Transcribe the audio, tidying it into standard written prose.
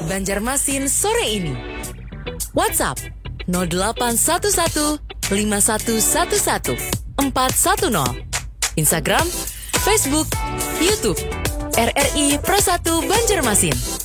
Banjarmasin sore ini. WhatsApp 0811 5111 410. Instagram, Facebook, YouTube, RRI Pro 1 Banjarmasin.